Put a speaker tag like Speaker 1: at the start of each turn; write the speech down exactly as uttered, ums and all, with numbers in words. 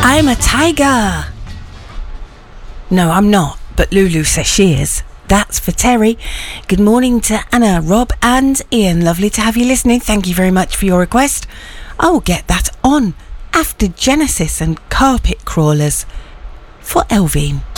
Speaker 1: I'm a tiger. No, I'm not, but Lulu says she is. That's for Terry. Good morning to Anna, Rob and Ian. Lovely to have you listening. Thank you very much for your request. I will get that on after Genesis and Carpet Crawlers for Elvine.